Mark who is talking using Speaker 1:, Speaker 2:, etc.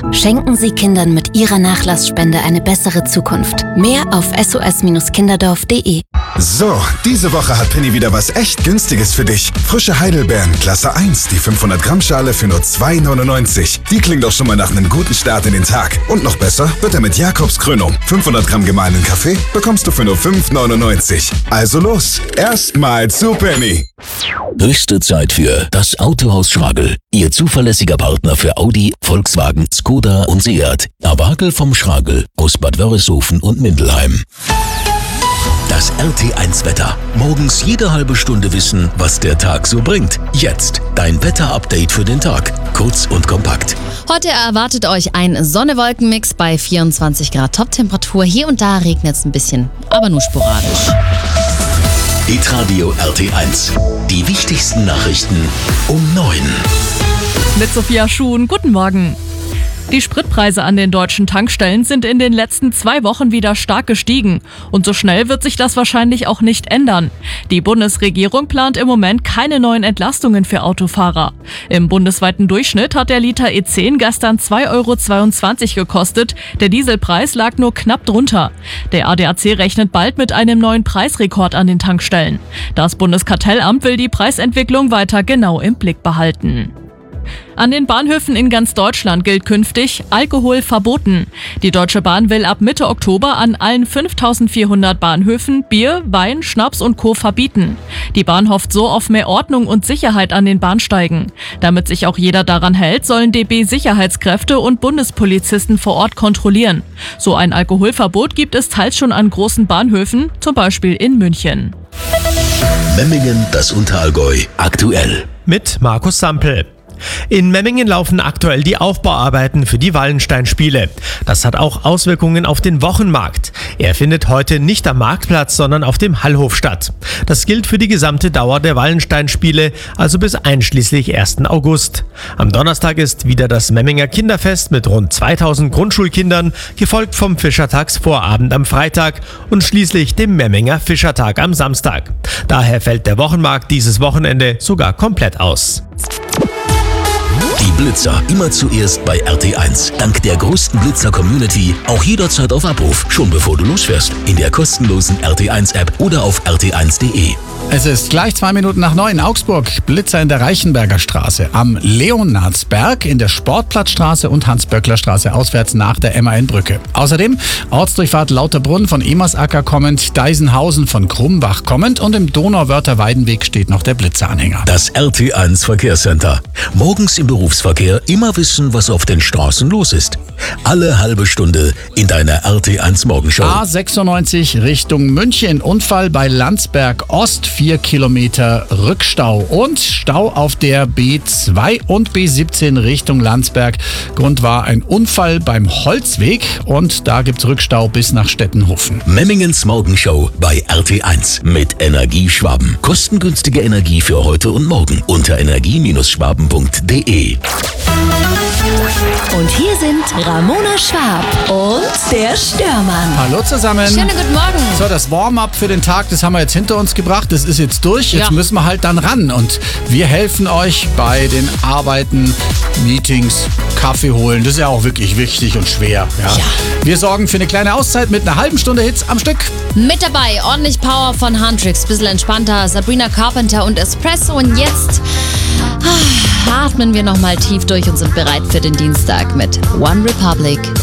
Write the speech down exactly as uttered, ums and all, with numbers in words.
Speaker 1: Schenken Sie Kindern mit Ihrer Nachlassspende eine bessere Zukunft. Mehr auf s o s kinderdorf punkt d e.
Speaker 2: So, diese Woche hat Penny wieder was echt Günstiges für dich. Frische Heidelbeeren, Klasse eins, die fünfhundert Gramm Schale für nur zwei neunundneunzig. Die klingt doch schon mal nach einem guten Start in den Tag. Und noch besser wird er mit Jakobs Krönung. fünfhundert Gramm gemahlenen Kaffee bekommst du für nur fünf neunundneunzig. Also los, erstmal zu Penny.
Speaker 3: Höchste Zeit für das Autohaus Schragel. Ihr zuverlässiger Partner für Audi, Volkswagen, Skoda und Seat. Abakel vom Schragel aus Bad Wörishofen und Mindelheim. Das R T eins Wetter. Morgens jede halbe Stunde wissen, was der Tag so bringt. Jetzt dein Wetter-Update für den Tag. Kurz und kompakt.
Speaker 4: Heute erwartet euch ein Sonne-Wolken-Mix bei vierundzwanzig Grad Toptemperatur. Hier und da regnet es ein bisschen, aber nur sporadisch.
Speaker 3: Hitradio R T eins. Die wichtigsten Nachrichten um neun.
Speaker 5: Mit Sophia Schuhn, guten Morgen. Die Spritpreise an den deutschen Tankstellen sind in den letzten zwei Wochen wieder stark gestiegen. Und so schnell wird sich das wahrscheinlich auch nicht ändern. Die Bundesregierung plant im Moment keine neuen Entlastungen für Autofahrer. Im bundesweiten Durchschnitt hat der Liter E zehn gestern zwei Euro zweiundzwanzig gekostet. Der Dieselpreis lag nur knapp drunter. Der A D A C rechnet bald mit einem neuen Preisrekord an den Tankstellen. Das Bundeskartellamt will die Preisentwicklung weiter genau im Blick behalten. An den Bahnhöfen in ganz Deutschland gilt künftig Alkohol verboten. Die Deutsche Bahn will ab Mitte Oktober an allen fünftausendvierhundert Bahnhöfen Bier, Wein, Schnaps und Co. verbieten. Die Bahn hofft so auf mehr Ordnung und Sicherheit an den Bahnsteigen. Damit sich auch jeder daran hält, sollen D B-Sicherheitskräfte und Bundespolizisten vor Ort kontrollieren. So ein Alkoholverbot gibt es teils schon an großen Bahnhöfen, zum Beispiel in München.
Speaker 3: Memmingen, das Unterallgäu, aktuell.
Speaker 6: Mit Markus Sampel. In Memmingen laufen aktuell die Aufbauarbeiten für die Wallenstein-Spiele. Das hat auch Auswirkungen auf den Wochenmarkt. Er findet heute nicht am Marktplatz, sondern auf dem Hallhof statt. Das gilt für die gesamte Dauer der Wallenstein-Spiele, also bis einschließlich ersten August. Am Donnerstag ist wieder das Memminger Kinderfest mit rund zweitausend Grundschulkindern, gefolgt vom Fischertagsvorabend am Freitag und schließlich dem Memminger Fischertag am Samstag. Daher fällt der Wochenmarkt dieses Wochenende sogar komplett aus.
Speaker 3: Die Blitzer immer zuerst bei R T eins. Dank der größten Blitzer-Community auch jederzeit auf Abruf, schon bevor du losfährst. In der kostenlosen R T eins App oder auf r t eins punkt d e.
Speaker 7: Es ist gleich zwei Minuten nach neun. Augsburg, Blitzer in der Reichenberger Straße, am Leonardsberg, in der Sportplatzstraße und Hans-Böckler-Straße auswärts nach der M A N-Brücke. Außerdem Ortsdurchfahrt Lauterbrunn von Emersacker kommend, Deisenhausen von Krumbach kommend und im Donauwörther Weidenweg steht noch der Blitzeranhänger.
Speaker 3: Das R T eins Verkehrscenter. Morgens im Berufsverkehr immer wissen, was auf den Straßen los ist. Alle halbe Stunde in deiner R T eins Morgenshow.
Speaker 7: A sechsundneunzig Richtung München. Unfall bei Landsberg Ost. vier Kilometer Rückstau und Stau auf der B zwei und B siebzehn Richtung Landsberg. Grund war ein Unfall beim Holzweg und da gibt's Rückstau bis nach Stettenhofen.
Speaker 3: Memmingens Morgenshow bei R T eins mit Energieschwaben. Kostengünstige Energie für heute und morgen unter energie Schwaben punkt d e.
Speaker 1: Und hier sind Ramona Schwab und der Störmann.
Speaker 7: Hallo zusammen.
Speaker 4: Schönen guten Morgen.
Speaker 7: So, das Warm-up für den Tag, das haben wir jetzt hinter uns gebracht. Das ist jetzt durch. Jetzt
Speaker 4: Ja.
Speaker 7: müssen wir halt dann ran. Und wir helfen euch bei den Arbeiten, Meetings, Kaffee holen. Das ist ja auch wirklich wichtig und schwer. Ja.
Speaker 4: Ja.
Speaker 7: Wir sorgen für eine kleine Auszeit mit einer halben Stunde Hits am Stück.
Speaker 4: Mit dabei ordentlich Power von Huntrix, bisschen entspannter, Sabrina Carpenter und Espresso. Und jetzt ah, atmen wir nochmal tief durch und sind bereit für den Dienstag mit One Republic